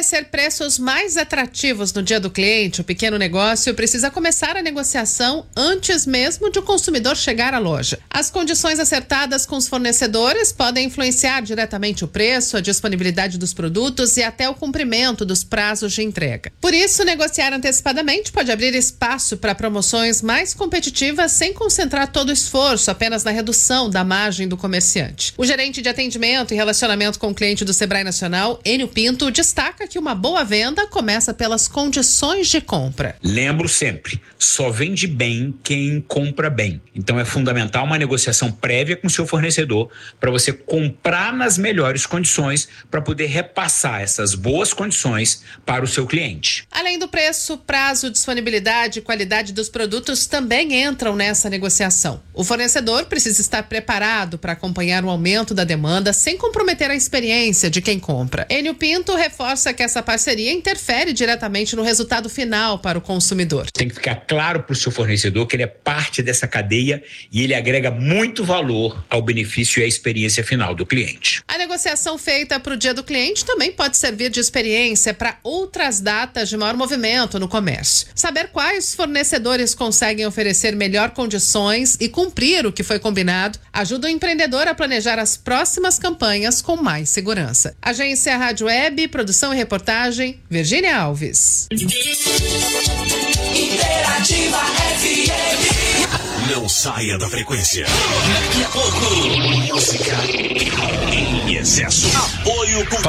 oferecer preços mais atrativos no Dia do Cliente, o pequeno negócio precisa começar a negociação antes mesmo de o consumidor chegar à loja. As condições acertadas com os fornecedores podem influenciar diretamente o preço, a disponibilidade dos produtos e até o cumprimento dos prazos de entrega. Por isso, negociar antecipadamente pode abrir espaço para promoções mais competitivas sem concentrar todo o esforço apenas na redução da margem do comerciante. O gerente de atendimento e relacionamento com o cliente do Sebrae Nacional, Enio Pinto, destaca que uma boa venda começa pelas condições de compra. Lembro sempre, só vende bem quem compra bem. Então é fundamental uma negociação prévia com o seu fornecedor para você comprar nas melhores condições para poder repassar essas boas condições para o seu cliente. Além do preço, prazo, disponibilidade e qualidade dos produtos também entram nessa negociação. O fornecedor precisa estar preparado para acompanhar o aumento da demanda sem comprometer a experiência de quem compra. Enio Pinto reforça que essa parceria interfere diretamente no resultado final para o consumidor. Tem que ficar claro para o seu fornecedor que ele é parte dessa cadeia e ele agrega muito valor ao benefício e à experiência final do cliente. A negociação feita para o Dia do Cliente também pode servir de experiência para outras datas de maior movimento no comércio. Saber quais fornecedores conseguem oferecer melhor condições e cumprir o que foi combinado ajuda o empreendedor a planejar as próximas campanhas com mais segurança. Agência Rádio Web, produção e reportagem, Virgínia Alves. Interativa FM. Não saia da frequência. Daqui a pouco, música em excesso. Apoio